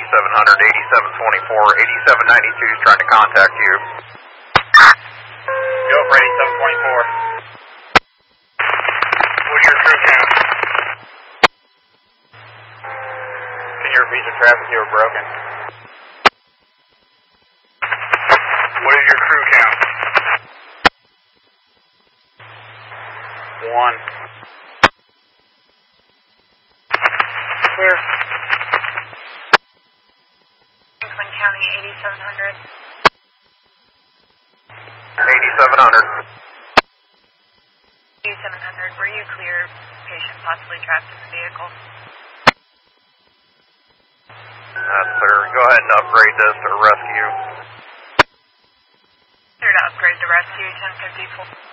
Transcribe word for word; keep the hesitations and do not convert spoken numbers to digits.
seven hundred, eighty-seven twenty-four, eighty-seven ninety-two is trying to contact you. Go for eighty-seven twenty-four. What's your crew count? Can you repeat the traffic? You were broken. What is your crew count? One. Clear. Franklin County, eighty-seven hundred. eighty-seven hundred. eighty-seven hundred, were you clear? Patient possibly trapped in the vehicle. That's sir. Go ahead and upgrade this to rescue. Clear to upgrade the rescue, ten fifty-four.